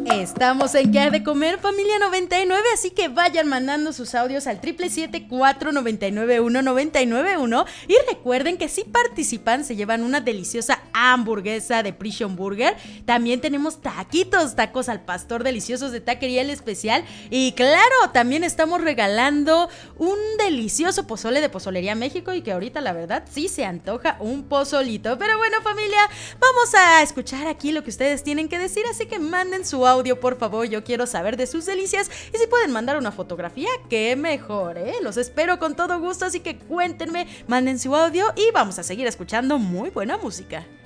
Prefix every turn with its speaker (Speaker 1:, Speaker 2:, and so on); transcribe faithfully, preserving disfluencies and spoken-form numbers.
Speaker 1: Estamos en ¿Qué hay de comer, familia noventa y nueve? Así que vayan mandando sus audios al siete siete siete, cuatro nueve nueve, uno nueve nueve uno y recuerden que si participan se llevan una deliciosa hamburguesa de Prison Burger. También tenemos taquitos, tacos al pastor deliciosos de Taquería El Especial y claro, también estamos regalando un delicioso pozole de Pozolería México y que ahorita la verdad sí se antoja un pozolito. Pero bueno, familia, vamos a escuchar aquí lo que ustedes tienen que decir, así que manden su audio, por favor, yo quiero saber de sus delicias y si pueden mandar una fotografía, qué mejor, ¿eh? Los espero con todo gusto, así que cuéntenme, manden su audio y vamos a seguir escuchando muy buena música.